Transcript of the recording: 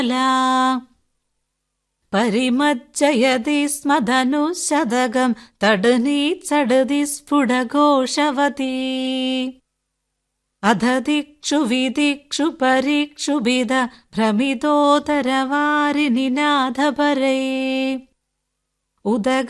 परिमज्जयति स्म धनुशदगं तडनी चडदि स्फुटघोषवती अधदिक्षु विदिक्षु परीक्षुभिद भ्रमितोदरवारिनिनादपरै उदग